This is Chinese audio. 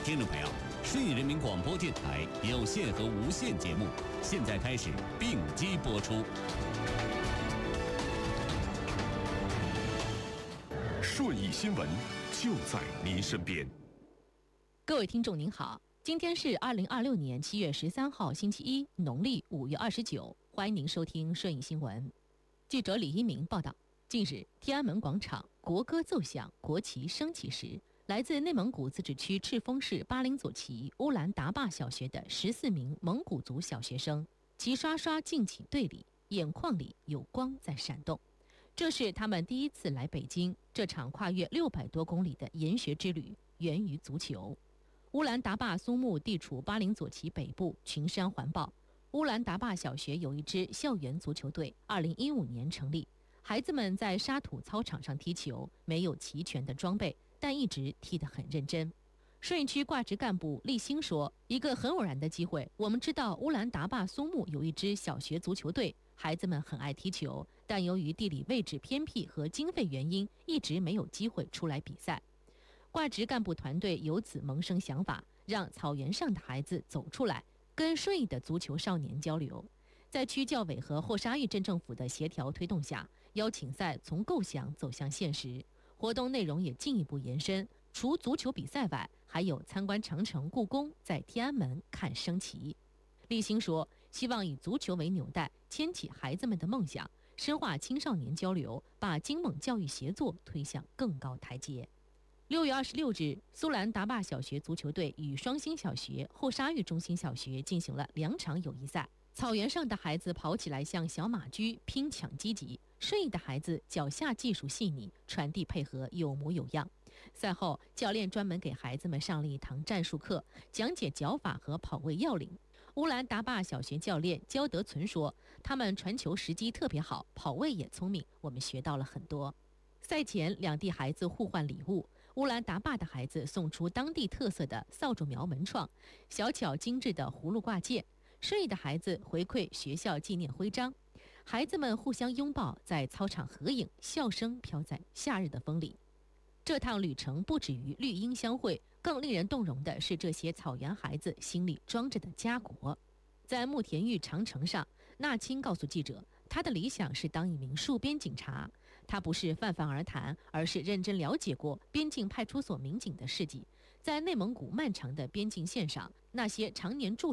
听众朋友，顺义人民广播电台有线和无线节目现在开始并机播出。 顺义新闻就在您身边。 各位听众您好，今天是2026年7月13号星期一，农历5月29，欢迎您收听顺义新闻。记者李一鸣报道，近日天安门广场国歌奏响，国旗升起时，来自内蒙古自治区赤峰市巴林左旗乌兰达坝小学的14名蒙古族小学生齐刷刷进起队里，眼眶里有光在闪动。这是他们第一次来北京，这场跨越600多公里的研学之旅源于足球。乌兰达坝苏木地处巴林左旗北部，群山环抱。乌兰达坝小学有一支校园足球队，2015年成立。孩子们在沙土操场上踢球，没有齐全的装备，但一直踢得很认真。顺义区挂职干部立新说，一个很偶然的机会，我们知道乌兰达坝苏木有一支小学足球队，孩子们很爱踢球，但由于地理位置偏僻和经费原因，一直没有机会出来比赛。挂职干部团队由此萌生想法，让草原上的孩子走出来，跟顺义的足球少年交流。在区教委和后沙峪镇政府的协调推动下，邀请赛从构想走向现实，活动内容也进一步延伸。除足球比赛外，还有参观长城、故宫，在天安门看升旗。立新说，希望以足球为纽带，牵起孩子们的梦想，深化青少年交流，把京蒙教育协作推向更高台阶。6月26日，苏兰达坝小学足球队与双星小学、后沙峪中心小学进行了2场友谊赛。草原上的孩子跑起来像小马驹，拼抢积极；顺义的孩子脚下技术细腻，传递配合有模有样。赛后，教练专门给孩子们上了一堂战术课，讲解脚法和跑位要领。乌兰达坝小学教练焦德存说，他们传球时机特别好，跑位也聪明，我们学到了很多。赛前，两地孩子互换礼物。乌兰达坝的孩子送出当地特色的扫帚苗门创、小巧精致的葫芦挂件；顺义的孩子回馈学校纪念徽章。孩子们互相拥抱，在操场合影，笑声飘在夏日的风里。这趟旅程不止于绿荫相会，更令人动容的是这些草原孩子心里装着的家国。在慕田峪长城上，纳青告诉记者，他的理想是当一名戍边警察。他不是泛泛而谈，而是认真了解过边境派出所民警的事迹。在内蒙古漫长的边境线上，那些常年驻